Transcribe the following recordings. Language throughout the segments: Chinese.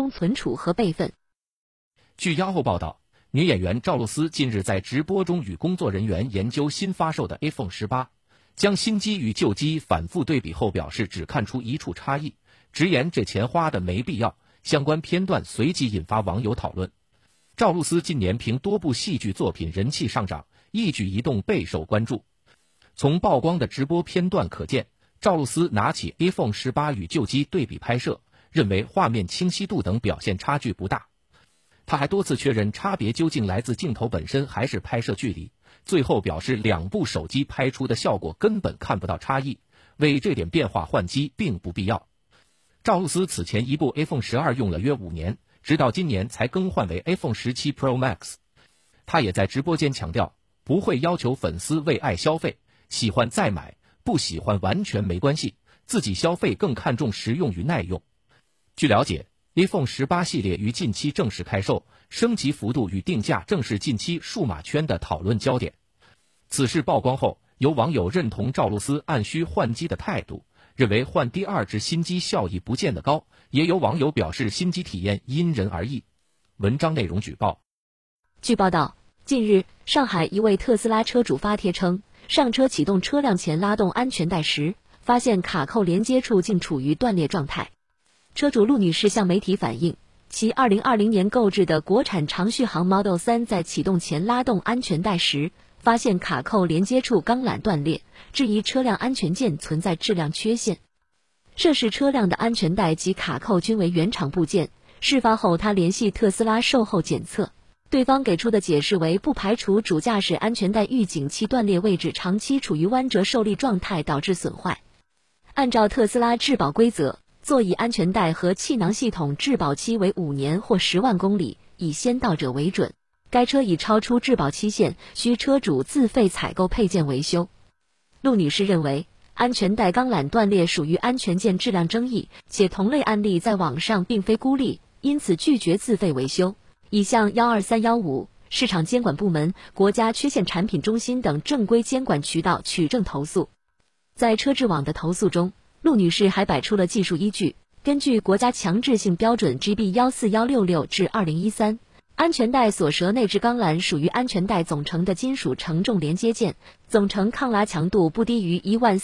中存储和备份。 据央后报道，女演员赵露思近日在直播中与工作人员研究新发售的 iPhone 18，将新机与旧机反复对比后表示只看出一处差异，直言这钱花的没必要。相关片段随即引发网友讨论。赵露思近年凭多部戏剧作品人气上涨，一举一动备受关注。从曝光的直播片段可见，赵露思拿起 iPhone 18与旧机对比拍摄，认为画面清晰度等表现差距不大。他还多次确认差别究竟来自镜头本身还是拍摄距离，最后表示两部手机拍出的效果根本看不到差异，为这点变化换机并不必要。赵露思此前一部 iPhone 12用了约5年，直到今年才更换为 iPhone 17 Pro Max。他也在直播间强调，不会要求粉丝为爱消费，喜欢再买，不喜欢完全没关系，自己消费更看重实用与耐用。据了解，iPhone 18系列于近期正式开售，升级幅度与定价正是近期数码圈的讨论焦点。此事曝光后，有网友认同赵露思按需换机的态度，认为换第二只新机效益不见得高，也有网友表示新机体验因人而异。文章内容举报。 据报道，近日，上海一位特斯拉车主发帖称，上车启动车辆前拉动安全带时，发现卡扣连接处竟处于断裂状态。车主陆女士向媒体反映，其2020年购置的国产长续航 Model 3在启动前拉动安全带时，发现卡扣连接处钢缆断裂，质疑车辆安全件存在质量缺陷。涉事车辆的安全带及卡扣均为原厂部件，事发后他联系特斯拉售后检测，对方给出的解释为不排除主驾驶安全带预警器断裂位置长期处于弯折受力状态导致损坏。按照特斯拉质保规则，座椅安全带和气囊系统质保期为5年或10万公里，以先到者为准。该车已超出质保期限，需车主自费采购配件维修。陆女士认为，安全带钢缆断裂属于安全件质量争议，且同类案例在网上并非孤立，因此拒绝自费维修，已向12315、市场监管部门、国家缺陷产品中心等正规监管渠道取证投诉。在车质网的投诉中，陆女士还摆出了技术依据，根据国家强制性标准 GB14166/2013，安全带锁舌内置钢缆属于安全带总成的金属承重连接件，总成抗拉强度不低于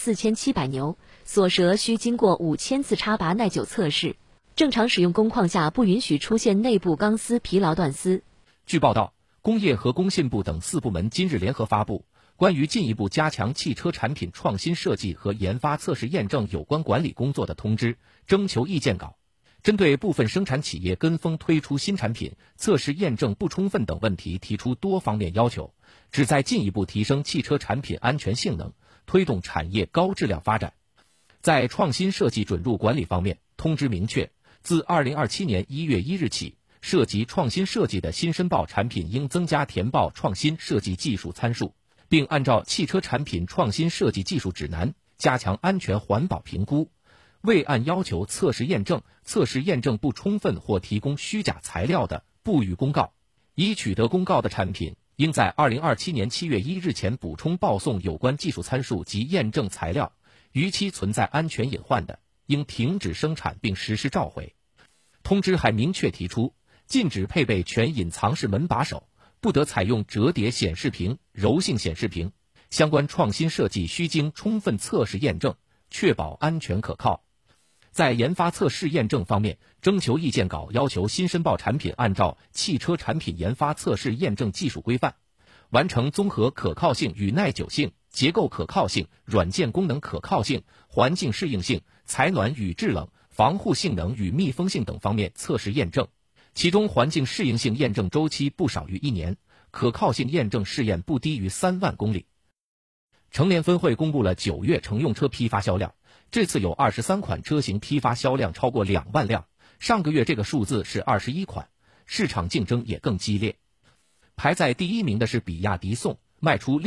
14700牛，锁舌需经过5000次插拔耐久测试，正常使用工况下不允许出现内部钢丝疲劳断丝。 据报道，工业和工信部等4部门今日联合发布关于进一步加强汽车产品创新设计和研发测试验证有关管理工作的通知，征求意见稿。针对部分生产企业跟风推出新产品，测试验证不充分等问题提出多方面要求，旨在进一步提升汽车产品安全性能，推动产业高质量发展。在创新设计准入管理方面，通知明确，自2027年1月1日起，涉及创新设计的新申报产品应增加填报创新设计技术参数，并按照汽车产品创新设计技术指南加强安全环保评估。未按要求测试验证不充分或提供虚假材料的，不予公告。已取得公告的产品，应在2027年7月1日前补充报送有关技术参数及验证材料，逾期存在安全隐患的，应停止生产并实施召回。通知还明确提出，禁止配备全隐藏式门把手，不得采用折叠显示屏、柔性显示屏。相关创新设计需经充分测试验证，确保安全可靠。在研发测试验证方面，征求意见稿要求新申报产品按照汽车产品研发测试验证技术规范，完成综合可靠性与耐久性、结构可靠性、软件功能可靠性、环境适应性、采暖与制冷、防护性能与密封性等方面测试验证。其中环境适应性验证周期不少于1年，可靠性验证试验不低于3万公里。成联分会公布了9月乘用车批发销量，这次有23款车型批发销量超过2万辆，上个月这个数字是21款，市场竞争也更激烈。排在第1名的是比亚迪宋，卖出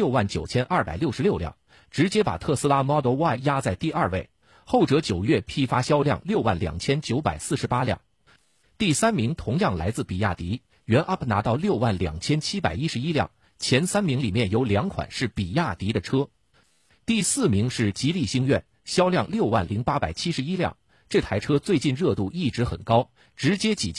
69266辆，直接把特斯拉 Model Y 压在第2位，后者9月批发销量62948辆。第3名同样来自比亚迪，原 UP 拿到62711辆，前3名里面有2款是比亚迪的车。第4名是吉利星愿，销量60871辆，这台车最近热度一直很高，直接挤